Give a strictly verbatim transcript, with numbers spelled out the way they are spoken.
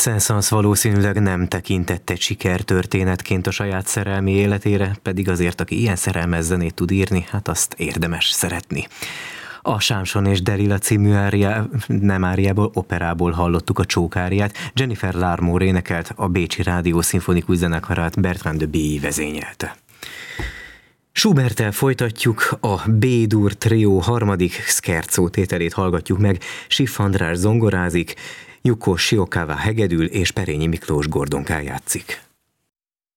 Saint-Saëns valószínűleg nem tekintett egy sikertörténetként a saját szerelmi életére, pedig azért, aki ilyen szerelmes zenét tud írni, hát azt érdemes szeretni. A Sámson és Delila című áriá, nem áriából, operából hallottuk a csókáriát. Jennifer Larmore énekelt, a Bécsi Rádió Szimfonikus Zenekarát Bertrand de Billy vezényelte. Schuberttel folytatjuk, a B-dur trió harmadik scherzo tételét hallgatjuk meg, Schiff András zongorázik, Yuko Shiokawa hegedül és Perényi Miklós gordonkán játszik.